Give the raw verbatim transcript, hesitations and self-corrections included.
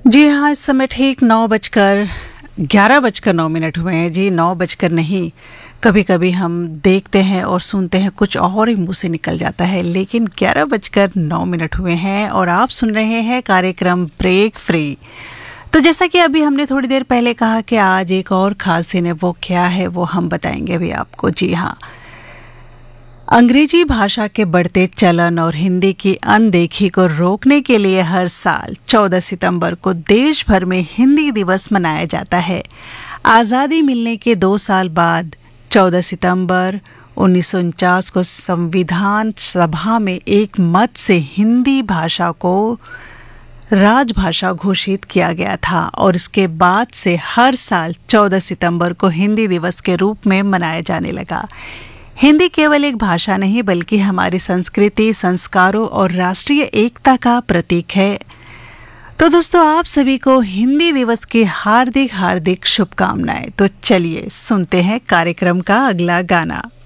जी हाँ, इस समय ठीक नौ बजकर ग्यारह बजकर नौ मिनट हुए हैं। जी नौ बजकर नहीं, कभी कभी हम देखते हैं और सुनते हैं कुछ और ही मुंह से निकल जाता है, लेकिन ग्यारह बजकर नौ मिनट हुए हैं और आप सुन रहे हैं कार्यक्रम ब्रेक फ्री। तो जैसा कि अभी हमने थोड़ी देर पहले कहा कि आज एक और ख़ास दिन है, वो क्या है वो हम बताएंगे अभी आपको। जी हाँ, अंग्रेजी भाषा के बढ़ते चलन और हिंदी की अनदेखी को रोकने के लिए हर साल चौदह सितंबर को देश भर में हिंदी दिवस मनाया जाता है। आज़ादी मिलने के दो साल बाद चौदह सितंबर उन्नीस सौ उनचास को संविधान सभा में एक मत से हिंदी भाषा को राजभाषा घोषित किया गया था और इसके बाद से हर साल चौदह सितंबर को हिंदी दिवस के रूप में मनाया जाने लगा। हिंदी केवल एक भाषा नहीं बल्कि हमारी संस्कृति, संस्कारों और राष्ट्रीय एकता का प्रतीक है। तो दोस्तों, आप सभी को हिंदी दिवस की हार्दिक हार्दिक शुभकामनाएं। तो चलिए सुनते हैं कार्यक्रम का अगला गाना।